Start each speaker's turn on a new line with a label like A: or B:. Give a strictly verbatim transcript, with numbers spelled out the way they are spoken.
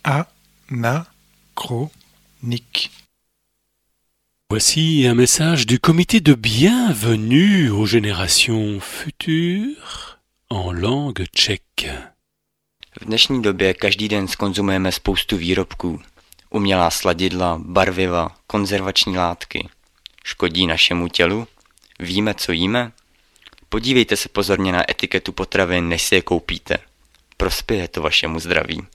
A: anachronique.
B: Voici un message du comité de bienvenue aux générations futures en langue tchèque.
C: V dnešní době každý den skonzumujeme spoustu výrobků. Umělá sladidla, barviva, konzervační látky. Škodí našemu tělu? Víme, co jíme? Podívejte se pozorně na etiketu potravin, než si je koupíte. Prospěje to vašemu zdraví.